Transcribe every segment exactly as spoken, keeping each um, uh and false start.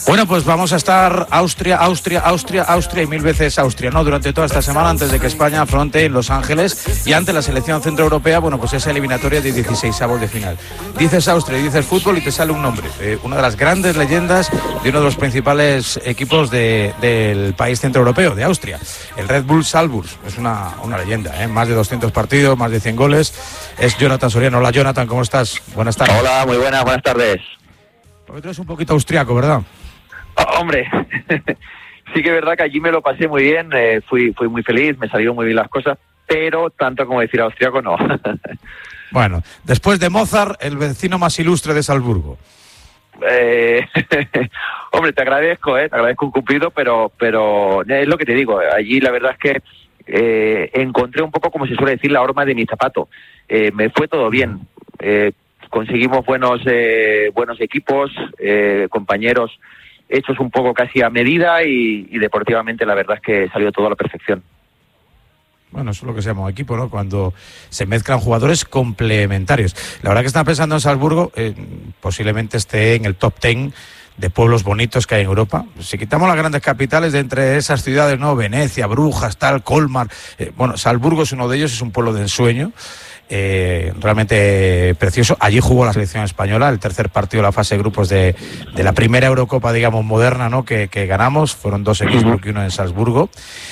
Bueno, pues vamos a estar Austria, Austria, Austria, Austria y mil veces Austria, ¿no? Durante toda esta semana, antes de que España afronte en Los Ángeles y ante la selección centroeuropea, bueno, pues esa eliminatoria de dieciseisavos de final. Dices Austria y dices fútbol y te sale un nombre, eh, una de las grandes leyendas de uno de los principales equipos de, del país centroeuropeo, de Austria, el Red Bull Salzburg. Es una, una leyenda, ¿eh? Más de doscientos partidos, más de cien goles. Es Jonathan Soriano. Hola, Jonathan, ¿cómo estás? Buenas tardes. Hola, muy buenas, buenas tardes. Porque tú eres un poquito austriaco, ¿verdad? Oh, hombre, sí que es verdad que allí me lo pasé muy bien, eh, fui fui muy feliz, me salieron muy bien las cosas, pero tanto como decir austriaco no. Bueno, después de Mozart, el vecino más ilustre de Salzburgo. Eh, hombre, te agradezco, eh, te agradezco un cumplido, pero pero es lo que te digo, allí la verdad es que eh, encontré un poco, como se suele decir, la horma de mi zapato. Eh, me fue todo bien, eh, conseguimos buenos eh, buenos equipos, eh, compañeros hechos un poco casi a medida y, y deportivamente la verdad es que salió todo a la perfección. Bueno, eso es lo que se llama un equipo, ¿no? Cuando se mezclan jugadores complementarios. La verdad que estaba pensando en Salzburgo, eh, posiblemente esté en el top ten de pueblos bonitos que hay en Europa. Si quitamos las grandes capitales de entre esas ciudades, ¿no? Venecia, Brujas, tal, Colmar. Eh, bueno, Salzburgo es uno de ellos, es un pueblo de ensueño. Eh, realmente precioso. Allí jugó la selección española, el tercer partido de la fase de grupos de, de la primera Eurocopa, digamos, moderna, ¿no? Que, que ganamos. Fueron dos en Innsbruck y uno en Salzburgo.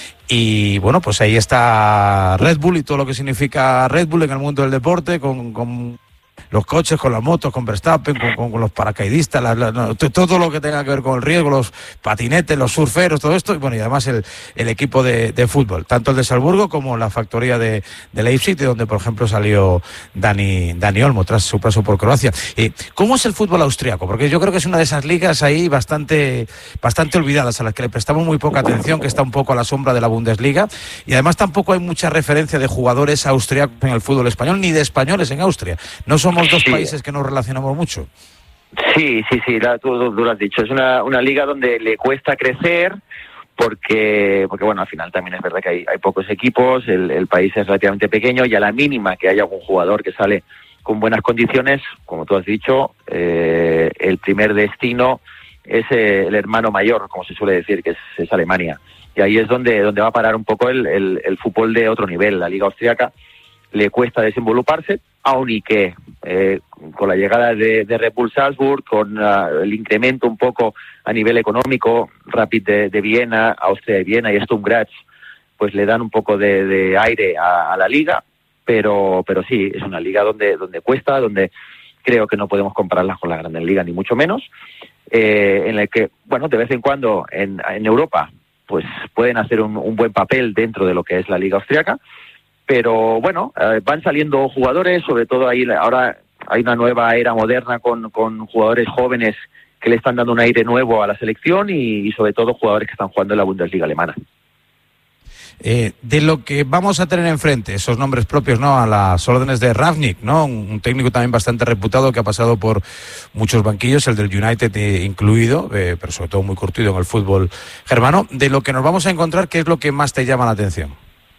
Y bueno, pues ahí está Red Bull y todo lo que significa Red Bull en el mundo del deporte, con, con los coches, con las motos, con Verstappen, con, con, con los paracaidistas, la, la, no, todo lo que tenga que ver con el riesgo, los patinetes, los surferos, todo esto, y bueno, y además el, el equipo de, de fútbol, tanto el de Salzburgo como la factoría de, de Leipzig, de donde por ejemplo salió Dani, Dani Olmo tras su paso por Croacia. ¿Y cómo es el fútbol austriaco? Porque yo creo que es una de esas ligas ahí bastante, bastante olvidadas, a las que le prestamos muy poca atención, que está un poco a la sombra de la Bundesliga, y además tampoco hay mucha referencia de jugadores austriacos en el fútbol español, ni de españoles en Austria. No somos dos Sí. países que nos relacionamos mucho. Sí, sí, sí, la, tú, tú lo has dicho. Es una, una liga donde le cuesta crecer porque, porque bueno, al final también es verdad que hay, hay pocos equipos, el, el país es relativamente pequeño y a la mínima que haya algún jugador que sale con buenas condiciones, como tú has dicho, eh, el primer destino es eh, el hermano mayor, como se suele decir, que es, es Alemania. Y ahí es donde, donde va a parar un poco el, el, el fútbol de otro nivel. La liga austriaca le cuesta desenvoluparse, aun y que eh, con la llegada de, de Red Bull Salzburg, con uh, el incremento un poco a nivel económico, Rapid de, de Viena, Austria de Viena y Sturm Graz, pues le dan un poco de, de aire a, a la liga, pero pero sí, es una liga donde donde cuesta, donde creo que no podemos compararla con la Grandes Ligas, ni mucho menos, eh, en el que, bueno, de vez en cuando en, en Europa pues pueden hacer un, un buen papel dentro de lo que es la liga austriaca, pero bueno, eh, van saliendo jugadores, sobre todo ahí ahora hay una nueva era moderna con, con jugadores jóvenes que le están dando un aire nuevo a la selección y, y sobre todo jugadores que están jugando en la Bundesliga alemana. Eh, de lo que vamos a tener enfrente, esos nombres propios, ¿no? A las órdenes de Rangnick, ¿no? Un, un técnico también bastante reputado que ha pasado por muchos banquillos, el del United eh, incluido, eh, pero sobre todo muy curtido en el fútbol germano. De lo que nos vamos a encontrar, ¿qué es lo que más te llama la atención?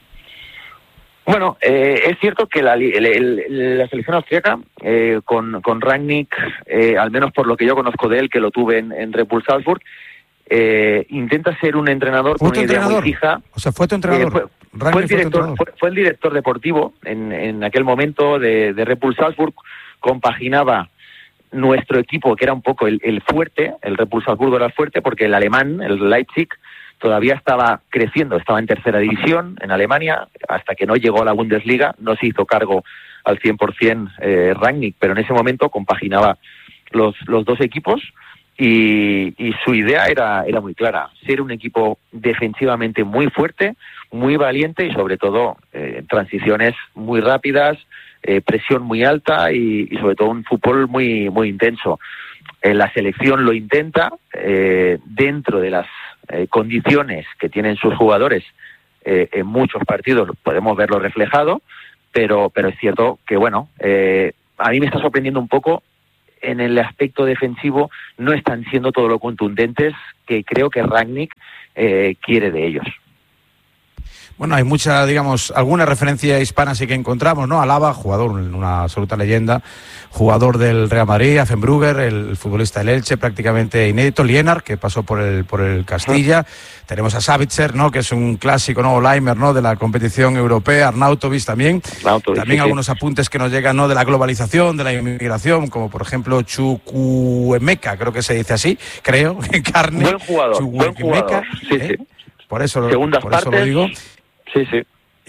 Bueno, eh, es cierto que la, el, el, la selección austríaca, eh, con, con Rangnick, eh, al menos por lo que yo conozco de él, que lo tuve en, en Red Bull Salzburg, eh, intenta ser un entrenador con una idea muy fija. O sea, fue tu entrenador. Eh, fue, fue, el director, fue, fue el director deportivo en, en aquel momento de, de Red Bull Salzburg, compaginaba nuestro equipo, que era un poco el, el fuerte, el Red Bull Salzburgo era el fuerte, porque el alemán, el Leipzig, todavía estaba creciendo, estaba en tercera división en Alemania, hasta que no llegó a la Bundesliga, no se hizo cargo al cien por ciento eh, Rangnick, pero en ese momento compaginaba los, los dos equipos y, y su idea era, era muy clara, ser un equipo defensivamente muy fuerte, muy valiente y sobre todo eh, transiciones muy rápidas, eh, presión muy alta y, y sobre todo un fútbol muy, muy intenso. Eh, la selección lo intenta eh, dentro de las Eh, condiciones que tienen sus jugadores, eh, en muchos partidos podemos verlo reflejado, pero pero es cierto que bueno, eh, a mí me está sorprendiendo un poco en el aspecto defensivo, no están siendo todo lo contundentes que creo que Rangnick eh, quiere de ellos. Bueno, hay mucha, digamos, alguna referencia hispana sí que encontramos, ¿no? Alaba, jugador, una absoluta leyenda, jugador del Real Madrid, Affenbrugger, el futbolista del Elche, prácticamente inédito, Lienard, que pasó por el por el Castilla, sí. Tenemos a Savitzer, ¿no? Que es un clásico, ¿no? Leimer, ¿no? De la competición europea, Arnautovic también, Arnautovic, también sí, algunos sí. apuntes que nos llegan, ¿no? De la globalización, de la inmigración, como por ejemplo Chukwuemeka, creo que se dice así, creo, en carne. Buen jugador, buen jugador, sí, ¿eh? sí. Por eso, Segundas por eso partes, lo digo. Sí, sí.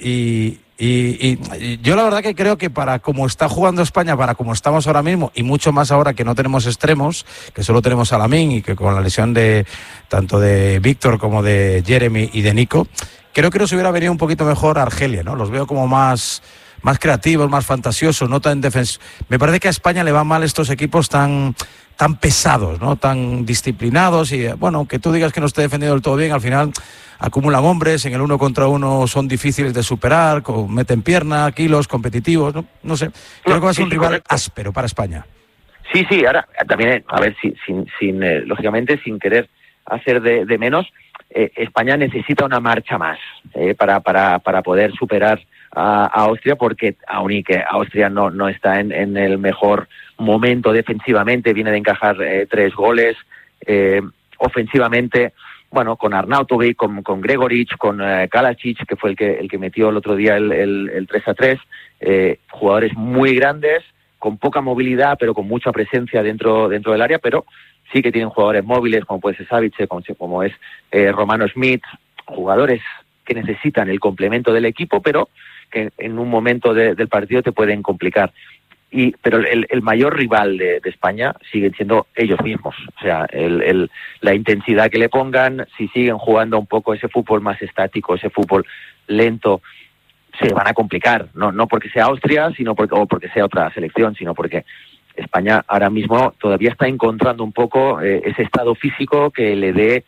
Y, y, y yo la verdad que creo que para como está jugando España, para como estamos ahora mismo, y mucho más ahora que no tenemos extremos, que solo tenemos a Lamine y que con la lesión de tanto de Víctor como de Jeremy y de Nico, creo que nos hubiera venido un poquito mejor Argelia, ¿no? Los veo como más, más creativos, más fantasiosos, no tan defensivos. Me parece que a España le van mal estos equipos tan... tan pesados, ¿no? Tan disciplinados y, bueno, que tú digas que no esté defendiendo del todo bien, al final acumulan hombres, en el uno contra uno son difíciles de superar, meten pierna, kilos, competitivos, no, no sé. Creo que va a ser un rival correcto. áspero para España. Sí, sí, ahora también, a ver, sin, sin, sin eh, lógicamente, sin querer hacer de, de menos, eh, España necesita una marcha más eh, para, para, para poder superar a, a Austria, porque aun y que Austria no, no está en, en el mejor momento defensivamente, viene de encajar eh, tres goles, eh, ofensivamente, bueno, con Arnautovic, con, con Gregoric, con eh, Kalacic, que fue el que el que metió el otro día el, el, el tres a tres, eh, jugadores muy grandes, con poca movilidad, pero con mucha presencia dentro dentro del área, pero sí que tienen jugadores móviles, como puede ser Savitzer, como, como es eh, Romano Smith, jugadores que necesitan el complemento del equipo, pero que en un momento de, del partido te pueden complicar. Y pero el, el mayor rival de, de España siguen siendo ellos mismos. O sea, el, el, la intensidad que le pongan, si siguen jugando un poco ese fútbol más estático, ese fútbol lento, se van a complicar. No, no porque sea Austria, sino porque, o porque sea otra selección, sino porque España ahora mismo todavía está encontrando un poco eh, ese estado físico que le dé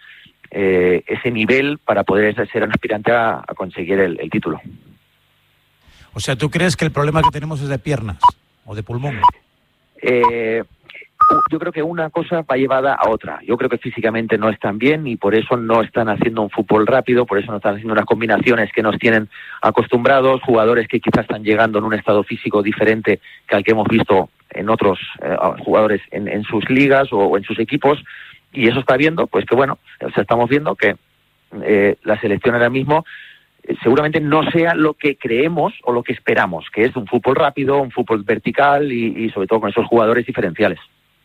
eh, ese nivel para poder ser un aspirante a, a conseguir el, el título. O sea, ¿tú crees que el problema que tenemos es de piernas o de pulmón? Eh, yo creo que una cosa va llevada a otra. Yo creo que físicamente no están bien y por eso no están haciendo un fútbol rápido, por eso no están haciendo unas combinaciones que nos tienen acostumbrados, jugadores que quizás están llegando en un estado físico diferente que al que hemos visto en otros eh, jugadores en, en sus ligas o, o en sus equipos, y eso está viendo, pues que bueno, o sea, estamos viendo que eh, la selección ahora mismo seguramente no sea lo que creemos o lo que esperamos, que es un fútbol rápido, un fútbol vertical y, y sobre todo con esos jugadores diferenciales.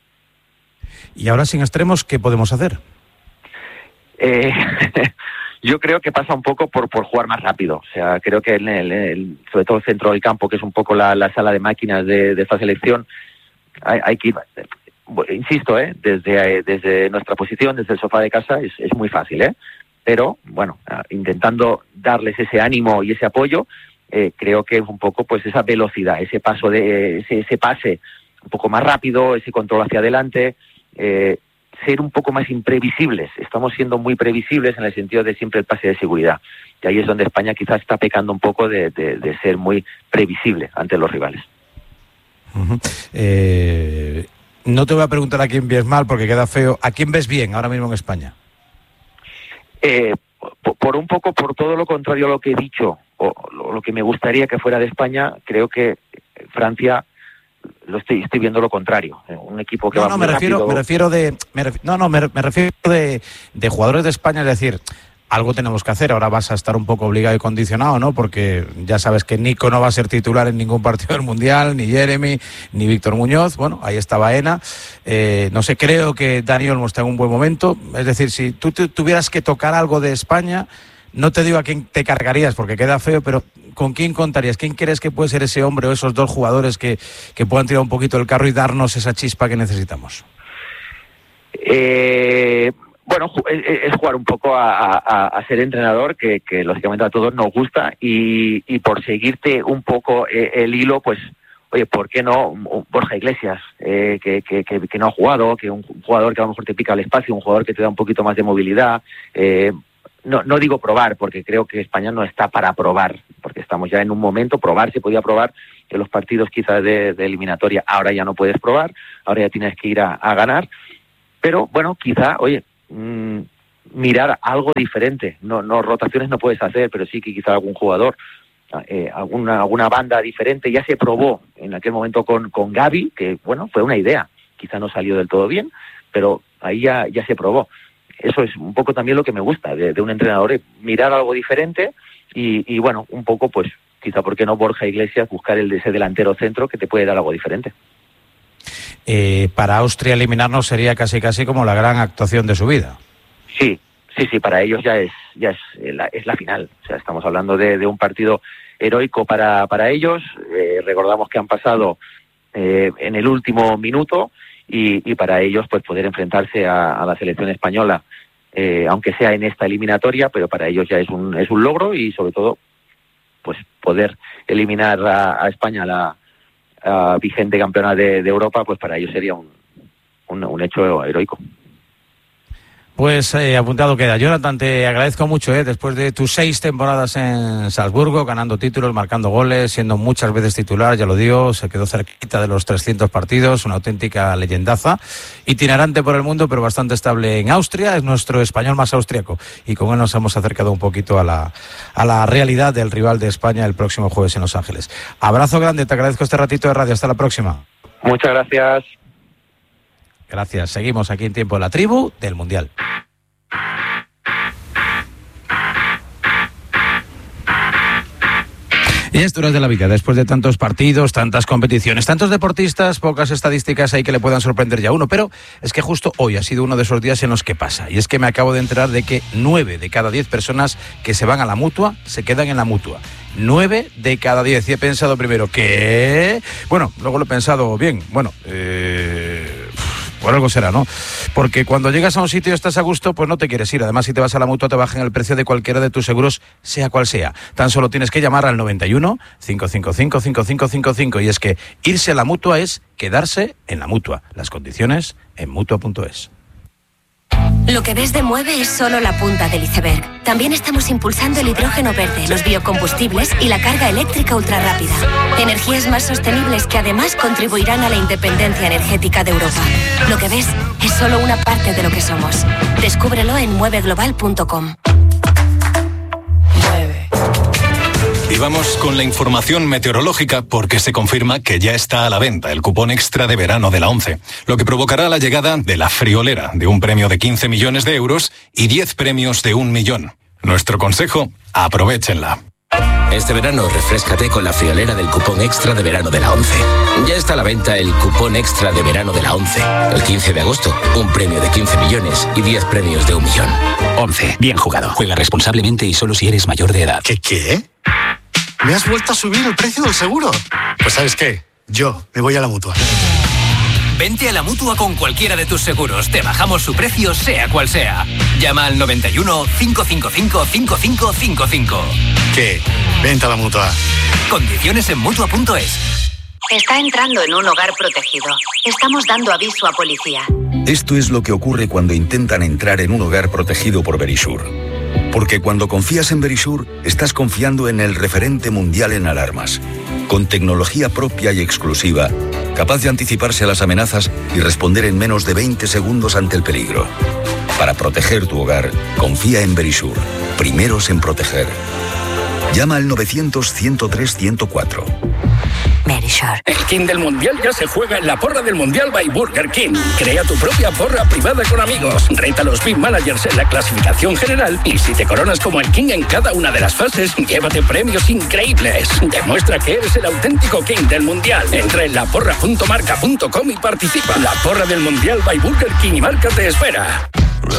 Y ahora sin extremos, ¿qué podemos hacer? Eh, yo creo que pasa un poco por, por jugar más rápido. O sea, creo que en el, el, sobre todo el centro del campo, que es un poco la, la sala de máquinas de, de esta selección, hay, hay que ir, insisto, eh, desde, desde nuestra posición, desde el sofá de casa, es, es muy fácil, ¿eh? Pero, bueno, intentando darles ese ánimo y ese apoyo, eh, creo que es un poco pues esa velocidad, ese paso de ese, ese pase un poco más rápido, ese control hacia adelante, eh, ser un poco más imprevisibles. Estamos siendo muy previsibles en el sentido de siempre el pase de seguridad. Y ahí es donde España quizás está pecando un poco de, de, de ser muy previsible ante los rivales. Uh-huh. Eh, no te voy a preguntar a quién ves mal porque queda feo. ¿A quién ves bien ahora mismo en España? Eh, por, por un poco, por todo lo contrario a lo que he dicho, o lo, lo que me gustaría que fuera de España, creo que Francia lo estoy, estoy viendo lo contrario. Un equipo que no, va no, muy me refiero, rápido. me refiero de, me ref, no, no, me, me refiero de, de jugadores de España, es decir, algo tenemos que hacer. Ahora vas a estar un poco obligado y condicionado, ¿no? Porque ya sabes que Nico no va a ser titular en ningún partido del Mundial, ni Jeremy, ni Víctor Muñoz. Bueno, ahí está Baena. Eh, no sé, creo que Dani Olmo está en un buen momento. Es decir, si tú te, tuvieras que tocar algo de España, no te digo a quién te cargarías porque queda feo, pero ¿con quién contarías? ¿Quién crees que puede ser ese hombre o esos dos jugadores que, que puedan tirar un poquito el carro y darnos esa chispa que necesitamos? Eh... Bueno, es jugar un poco a, a, a ser entrenador, que, que lógicamente a todos nos gusta, y, y por seguirte un poco el hilo, pues, oye, ¿por qué no Borja Iglesias, eh, que, que, que no ha jugado, que un jugador que a lo mejor te pica el espacio, un jugador que te da un poquito más de movilidad? Eh, no, no digo probar, porque creo que España no está para probar, porque estamos ya en un momento, probar, se podía probar en los partidos quizás de, de eliminatoria, ahora ya no puedes probar, ahora ya tienes que ir a, a ganar, pero bueno, quizá, oye, mirar algo diferente. No, no rotaciones no puedes hacer, pero sí que quizá algún jugador, eh, alguna alguna banda diferente. Ya se probó en aquel momento con, con Gavi, que bueno, fue una idea, quizá no salió del todo bien, pero ahí ya, ya se probó. Eso es un poco también lo que me gusta de, de un entrenador, eh, mirar algo diferente y, y bueno, un poco pues quizá, ¿por qué no Borja Iglesias buscar el de ese delantero centro que te puede dar algo diferente? Eh, para Austria eliminarnos sería casi casi como la gran actuación de su vida. Sí, sí, sí, para ellos ya es ya es la, es la final. O sea, estamos hablando de, de un partido heroico para, para ellos. Eh, recordamos que han pasado eh, en el último minuto y, y para ellos pues poder enfrentarse a, a la selección española, eh, aunque sea en esta eliminatoria, pero para ellos ya es un es un logro y sobre todo pues poder eliminar a, a España, la a vigente campeona de, de Europa, pues para ellos sería un, un, un hecho heroico. Pues eh, apuntado queda. Jonathan, te agradezco mucho, eh, después de tus seis temporadas en Salzburgo, ganando títulos, marcando goles, siendo muchas veces titular, ya lo digo, se quedó cerquita de los trescientos partidos, una auténtica leyendaza, itinerante por el mundo, pero bastante estable en Austria, es nuestro español más austriaco, y con él nos hemos acercado un poquito a la, a la realidad del rival de España el próximo jueves en Los Ángeles. Abrazo grande, te agradezco este ratito de radio, hasta la próxima. Muchas gracias. Gracias. Seguimos aquí en Tiempo de la Tribu del Mundial. Y es duras de la vida, después de tantos partidos, tantas competiciones, tantos deportistas, pocas estadísticas hay que le puedan sorprender ya a uno, pero es que justo hoy ha sido uno de esos días en los que pasa, y es que me acabo de enterar de que nueve de cada diez personas que se van a la Mutua se quedan en la Mutua. Nueve de cada diez. Y he pensado primero, ¿qué? Bueno, luego lo he pensado bien, bueno, eh... por algo será, ¿no? Porque cuando llegas a un sitio y estás a gusto, pues no te quieres ir. Además, si te vas a la Mutua, te bajan el precio de cualquiera de tus seguros, sea cual sea. Tan solo tienes que llamar al noventa y uno, cinco cinco cinco, cinco cinco cinco cinco. Y es que irse a la Mutua es quedarse en la Mutua. Las condiciones en mutua punto es. Lo que ves de Mueve es solo la punta del iceberg. También estamos impulsando el hidrógeno verde, los biocombustibles y la carga eléctrica ultrarrápida. Energías más sostenibles que además contribuirán a la independencia energética de Europa. Lo que ves es solo una parte de lo que somos. Descúbrelo en mueve global punto com. Y vamos con la información meteorológica porque se confirma que ya está a la venta el cupón extra de verano de la ONCE, lo que provocará la llegada de la friolera, de un premio de quince millones de euros y diez premios de un millón. Nuestro consejo, aprovéchenla. Este verano refréscate con la friolera del cupón extra de verano de la ONCE. Ya está a la venta el cupón extra de verano de la ONCE. El quince de agosto, un premio de quince millones y diez premios de un millón. ONCE, bien jugado. Juega responsablemente y solo si eres mayor de edad. ¿Qué qué? ¿Me has vuelto a subir el precio del seguro? Pues ¿sabes qué? Yo me voy a la Mutua. Vente a la Mutua con cualquiera de tus seguros. Te bajamos su precio, sea cual sea. Llama al noventa y uno, cinco cinco cinco, cinco cinco cinco cinco. ¿Qué? Vente a la Mutua. Condiciones en mutua punto es. Está entrando en un hogar protegido. Estamos dando aviso a policía. Esto es lo que ocurre cuando intentan entrar en un hogar protegido por Verisure. Porque cuando confías en Verisure, estás confiando en el referente mundial en alarmas. Con tecnología propia y exclusiva, capaz de anticiparse a las amenazas y responder en menos de veinte segundos ante el peligro. Para proteger tu hogar, confía en Verisure. Primeros en proteger. Llama al novecientos, ciento tres, ciento cuatro. Verisure. El King del Mundial ya se juega en la porra del Mundial by Burger King. Crea tu propia porra privada con amigos. Reta a los Big Managers en la clasificación general y si te coronas como el King en cada una de las fases, llévate premios increíbles. Demuestra que eres el auténtico King del Mundial. Entra en la porra punto marca punto com y participa. La porra del Mundial by Burger King y Marca te espera.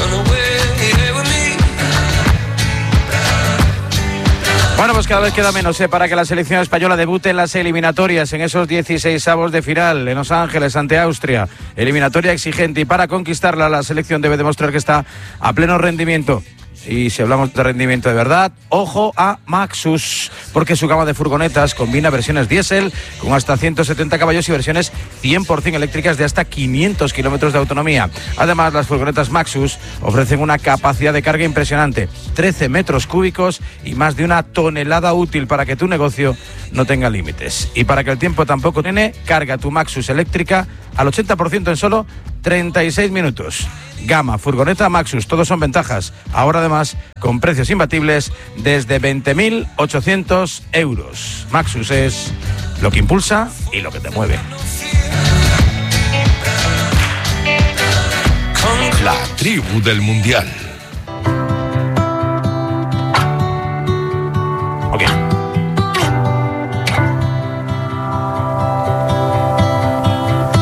Bueno, pues cada vez queda menos ¿eh? para que la selección española debute en las eliminatorias, en esos dieciseisavos de final, en Los Ángeles, ante Austria. Eliminatoria exigente y para conquistarla la selección debe demostrar que está a pleno rendimiento. Y si hablamos de rendimiento de verdad, ojo a Maxus, porque su gama de furgonetas combina versiones diésel con hasta ciento setenta caballos y versiones cien por ciento eléctricas de hasta quinientos kilómetros de autonomía. Además, las furgonetas Maxus ofrecen una capacidad de carga impresionante, trece metros cúbicos y más de una tonelada útil para que tu negocio no tenga límites. Y para que el tiempo tampoco tiene, carga tu Maxus eléctrica al ochenta por ciento en solo treinta y seis minutos. gama. Furgoneta Maxus, todos son ventajas. Ahora además con precios imbatibles desde veinte mil ochocientos euros. Maxus es lo que impulsa y lo que te mueve. La tribu del Mundial. Ok.